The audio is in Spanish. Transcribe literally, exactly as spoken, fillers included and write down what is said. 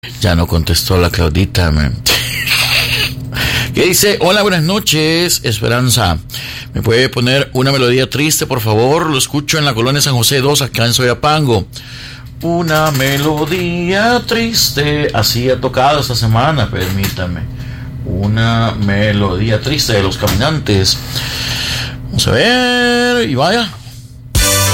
Ya no contestó la Claudita, man. ¿Qué dice? Hola, buenas noches, Esperanza. ¿Me puede poner una melodía triste, por favor? Lo escucho en la colonia San José dos, acá en Soyapango. Una melodía triste. Así ha tocado esta semana, permítame. Una melodía triste de Los Caminantes. Vamos a ver. Y vaya.